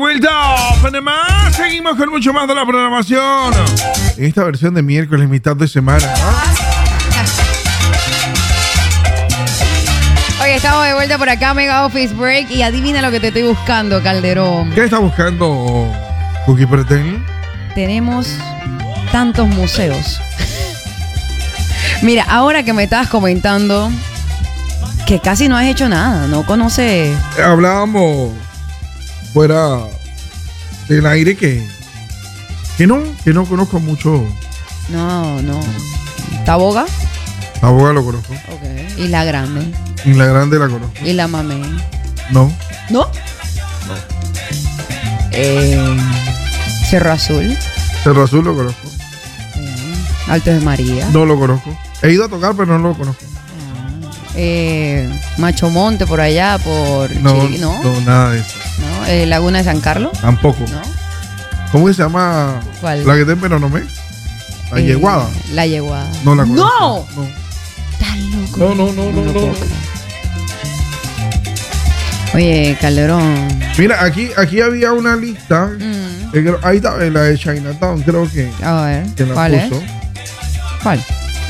Vuelta, Panamá. Seguimos con mucho más de la programación. En esta versión de miércoles, mitad de semana. Oye, estamos de vuelta por acá, Mega Office Break. Y adivina lo que te estoy buscando, Calderón. ¿Qué está buscando, Cookie Pretend? Tenemos tantos museos. Mira, ahora que me estabas comentando que casi no has hecho nada, no conoces. Hablábamos fuera del aire que no conozco mucho. No. ¿Taboga? Aboga lo conozco. Ok. ¿Y la grande? Y la grande la conozco. ¿Y la mamé? No. ¿No? Cerro Azul. Cerro Azul lo conozco. Altos de María. No lo conozco. He ido a tocar, pero no lo conozco. Macho Monte por allá, por No, Chiriquí, ¿no? No, nada de eso. ¿No? Laguna de San Carlos. Tampoco. ¿No? ¿Cómo se llama? ¿Cuál? La que está en Penonomé. La Yeguada. La Yeguada. No la conozco. ¡No! Estás loco. No. lo puedo creer. Oye, Calderón. Mira, aquí había una lista. Ahí está, la de Chinatown, creo que. A ver, que la ¿cuál puso. es? ¿Cuál?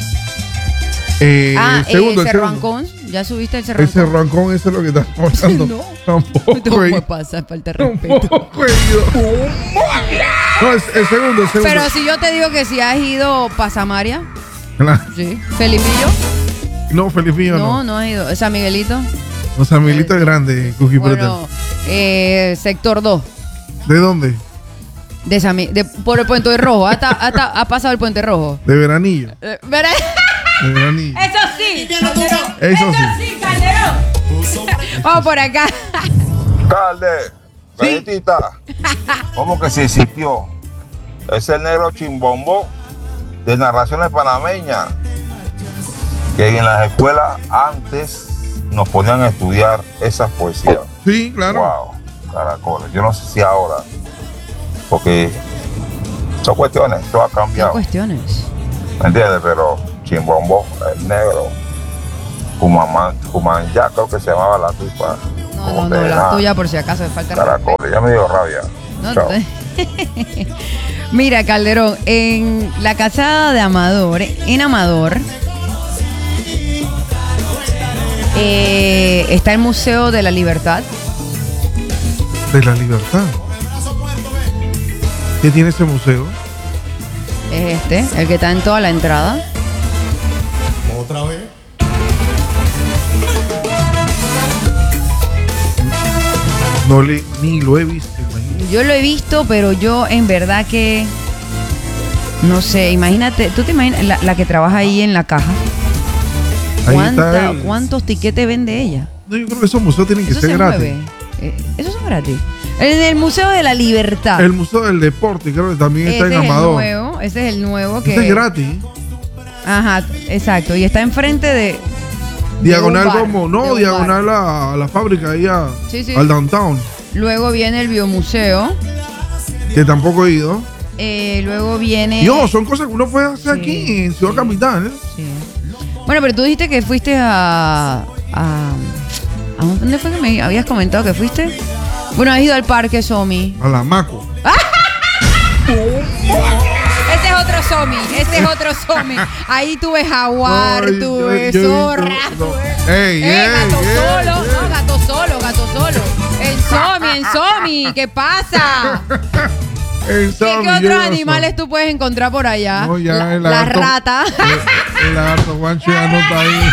El segundo. Cerro Ancón. ¿Ya subiste el Cerro El Cerro Ancón, eso es lo que está pasando. No. Tampoco. No te puede pasar, falta de respeto. Tampoco he ido. No, el segundo. Pero si yo te digo que si has ido para Samaria. Claro. Sí. ¿Felipillo? No, Felipillo no. No has ido. ¿San Miguelito? O sea, Milito es grande, Cookie Bueno, sector 2. ¿De dónde? Por el Puente Rojo. Ha pasado el Puente Rojo. De Veranillo. ¿Verá? De Veranillo. Eso sí. Eso sí. Calderón. Vamos por acá. Calde, galletita. ¿Cómo que se existió? Es el negro Chimbombo de Narraciones Panameñas, que en las escuelas antes nos ponían a estudiar esas poesías. Sí, claro. Wow, caracoles. Yo no sé si ahora, porque son cuestiones, todo ha cambiado. ¿Qué cuestiones? ¿Me entiendes? Pero Chimbombo, el negro, Cumán, ya creo que se llamaba la tipa. No, la tuya por si acaso me falta caracoles, ya me dio rabia. No, Chao. Mira, Calderón, en la casada de Amador, en Amador, está el Museo de la Libertad. De la Libertad. ¿Qué tiene ese museo? Es el que está en toda la entrada. ¿Otra vez? Ni lo he visto. Imagínate. Yo lo he visto, pero yo en verdad que no sé, imagínate, tú te imaginas la que trabaja ahí en la caja. Ahí ¿Cuántos tiquetes vende ella? No, yo creo que esos museos tienen que Eso ser se gratis. mueve. Esos son gratis. El Museo de la Libertad. El Museo del Deporte, creo que también está en Amador. Ese es el nuevo que. Ese es gratis. Ajá, exacto. Y está enfrente de. Diagonal bar, como, de no, un diagonal a la fábrica ahí Sí. al downtown. Luego viene el Biomuseo. Que tampoco he ido. Luego viene. Yo, son cosas que uno puede hacer aquí en Ciudad Capital, ¿eh? Sí. Bueno, pero tú dijiste que fuiste ¿a dónde fue que me habías comentado que fuiste? Bueno, has ido al Parque Somi. A la Maco. Ese es otro Somi. Ahí tú ves jaguar, tú ves zorra. Gato solo. En Somi, ¿qué pasa? ¿Qué otros animales tú puedes encontrar por allá? No, ya la rata. El lagarto guancho ya no está ahí.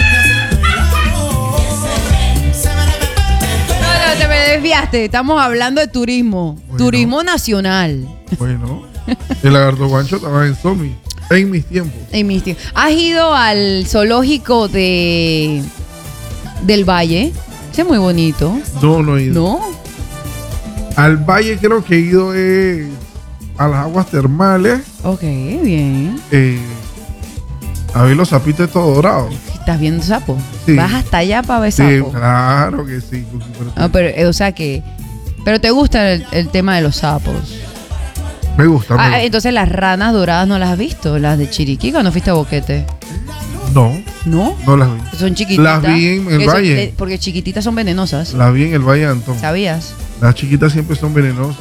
No, te me desviaste. Estamos hablando de turismo. Bueno. Turismo nacional. Bueno, el lagarto guancho estaba en Somi. En mis tiempos. ¿Has ido al zoológico del Valle? Ese es muy bonito. No he ido. ¿No? Al valle creo que he ido a las aguas termales. Ok, bien. A ver los sapitos todos dorados. ¿Estás viendo sapo? Sí. ¿Vas hasta allá para ver Sí, sapo? claro que sí. Pero, o sea que... Pero te gusta el tema de los sapos. Me gusta. Entonces las ranas doradas no las has visto. Las de Chiriquí cuando fuiste a Boquete. No. ¿No? No las vi. Son chiquititas. Las vi en el valle. Porque chiquititas son venenosas. Las vi en el Valle de Antón. ¿Sabías? Las chiquitas siempre son venenosas.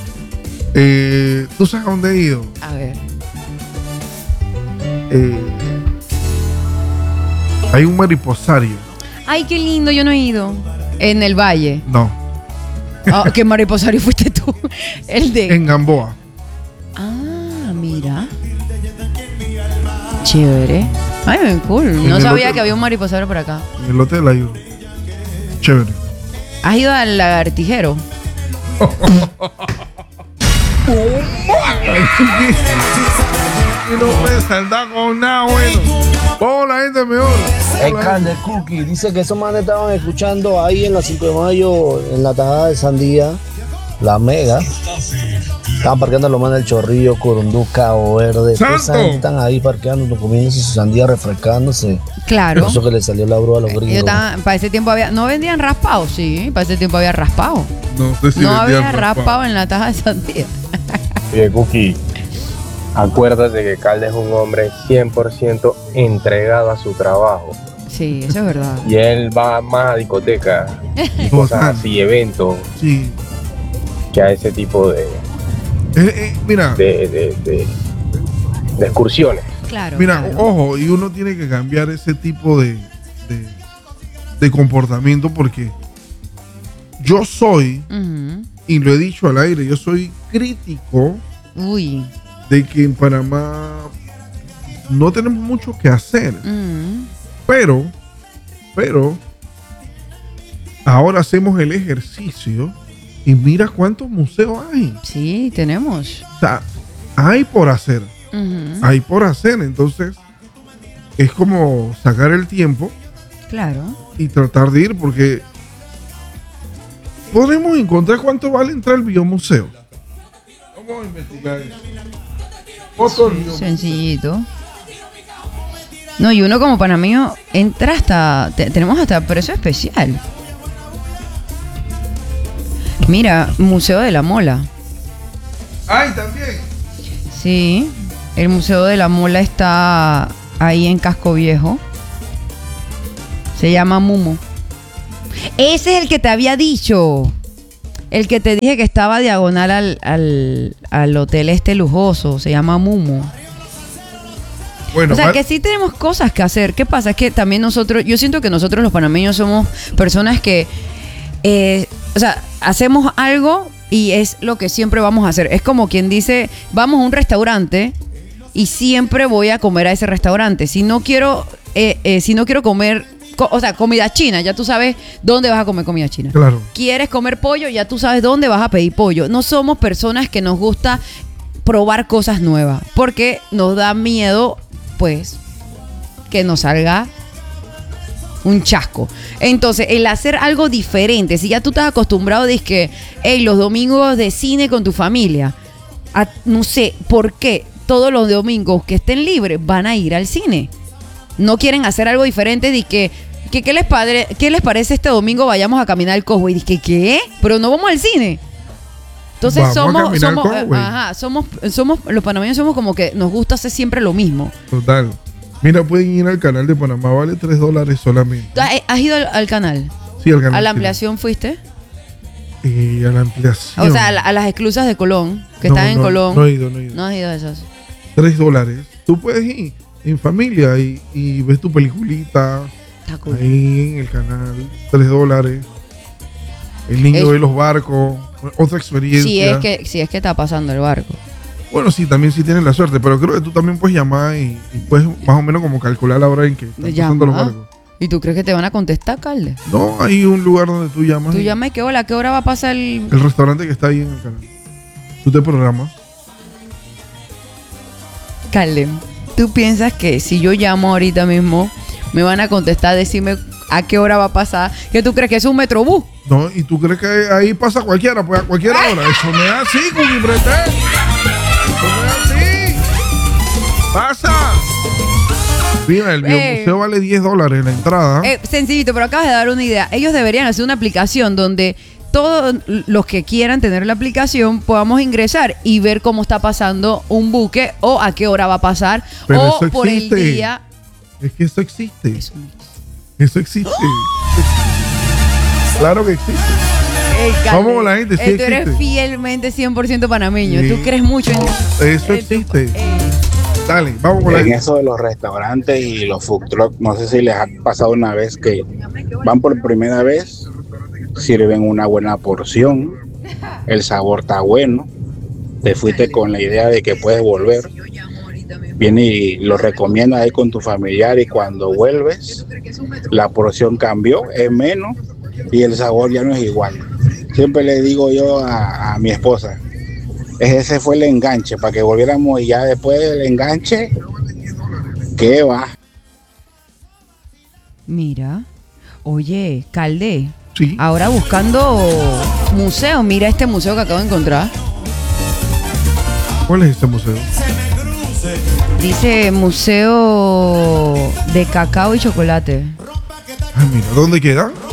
¿Tú sabes a dónde he ido? A ver. Hay un mariposario. Ay, qué lindo, yo no he ido. En el Valle. No. Oh, ¿qué mariposario fuiste tú? El de... En Gamboa. Ah, mira. Chévere. Ay, cool. No sabía que había un mariposario por acá. En el hotel hay uno. Chévere. ¿Has ido al lagartijero? Y no puede saltar con nada bueno. Oh, la gente mejor. El Calde Cookie dice que esos manes estaban escuchando ahí en la 5 de mayo, en la tajada de Sandía, la Mega. Estaban parqueando los manes del Chorrillo, Corundú, Cabo Verde. ¡Santo! Están ahí parqueando, comiéndose su sandía, refrescándose. Claro. Por eso que le salió la brúa a los gringos. Para ese tiempo había... ¿No vendían raspado? Sí, para ese tiempo había raspado. No sé si No vendían había raspado en la taja de sandía. Oye, Cookie, acuérdate que Calde es un hombre 100% entregado a su trabajo. Sí, eso es verdad. Y él va más a discotecas y cosas así, eventos, Sí. que a ese tipo de Mira, excursiones. Claro. mira, claro. ojo, y uno tiene que cambiar ese tipo de comportamiento porque yo soy, Ujú. y lo he dicho al aire, yo soy crítico Uy. de que en Panamá no tenemos mucho que hacer, Ujú. pero ahora hacemos el ejercicio y mira cuántos museos hay. Sí, tenemos. O sea, hay por hacer, Ujú. hay por hacer, entonces es como sacar el tiempo Claro. y tratar de ir porque podemos encontrar cuánto vale entrar al biomuseo. Vamos a investigar eso. Otro biomuseo. Sencillito. No, y uno como panameño entra hasta... tenemos hasta precio especial. Mira, Museo de la Mola. ¡Ay, también! Sí, el Museo de la Mola está ahí en Casco Viejo. Se llama Mumo. Ese es el que te había dicho. El que te dije que estaba diagonal al hotel este lujoso. Se llama Mumo. Bueno, O sea, que sí tenemos cosas que hacer. ¿Qué pasa? Es que también nosotros, yo siento que nosotros los panameños somos personas que, o sea, hacemos algo y es lo que siempre vamos a hacer. Es como quien dice, vamos a un restaurante y siempre voy a comer a ese restaurante. Si no quiero comer, o sea, comida china, ya tú sabes dónde vas a comer comida china. claro. ¿Quieres comer pollo? Ya tú sabes dónde vas a pedir pollo. No somos personas que nos gusta probar cosas nuevas porque nos da miedo, pues, que nos salga un chasco. Entonces, el hacer algo diferente, si ya tú estás acostumbrado, dices que, hey, los domingos de cine con tu familia, no sé por qué todos los domingos que estén libres van a ir al cine. No quieren hacer algo diferente, de que ¿qué les parece este domingo vayamos a caminar al Causeway? Dice que, ¿qué? Pero no vamos al cine. Entonces Vamos a caminar al Causeway. somos los panameños somos como que nos gusta hacer siempre lo mismo. Total. Mira, pueden ir al canal de Panamá, vale $3 solamente. ¿Tú has ido al canal? Sí, al canal. ¿A la sí. ampliación fuiste? A la ampliación. O sea, a las esclusas de Colón, que No, están en no, Colón. No he ido, no he ido. No has ido a esas. $3. Tú puedes ir en familia y ves tu peliculita Está cool. ahí en el canal. $3. El niño ve los barcos. Otra experiencia. Si es que está pasando el barco. Bueno, sí, también sí tienes la suerte, pero creo que tú también puedes llamar y puedes más o menos como calcular la hora en que están pasando los Llama. barcos. ¿Y tú crees que te van a contestar, Calde? No, hay un lugar donde tú llamas. Tú y- llamas y que, hola, ¿a qué hora va a pasar el...? El restaurante que está ahí en el canal. Tú te programas. Calde, ¿tú piensas que si yo llamo ahorita mismo, me van a contestar, decirme a qué hora va a pasar? ¿Qué tú crees que es un metrobús? No, y tú crees que ahí pasa cualquiera, pues a cualquier hora. Eso no es así, Cookie Prete. Eso no es así. Pasa. Mira, el biomuseo vale $10 la entrada. Sencillito, pero acabas de dar una idea. Ellos deberían hacer una aplicación donde todos los que quieran tener la aplicación podamos ingresar y ver cómo está pasando un buque o a qué hora va a pasar Pero o eso por el existe. día. Es que eso existe. Eso no existe. Eso existe. Claro que existe. Vamos con la gente, sí tú eres existe. fielmente 100% panameño. Sí. Tú crees mucho en Eso en tu- existe. Dale, vamos con la En gente. eso de los restaurantes y los food trucks, no sé si les ha pasado una vez que van por primera vez, sirven una buena porción, el sabor está bueno, te fuiste con la idea de que puedes volver, viene y lo recomiendas ahí con tu familiar y cuando vuelves, la porción cambió, es menos y el sabor ya no es igual. Siempre le digo yo a mi esposa, ese fue el enganche, para que volviéramos y ya después del enganche, ¿qué va? Mira. Oye, Calde. Sí. Ahora buscando museo. Mira este museo que acabo de encontrar. ¿Cuál es este museo? Dice Museo de Cacao y Chocolate. Ah, mira, ¿dónde queda?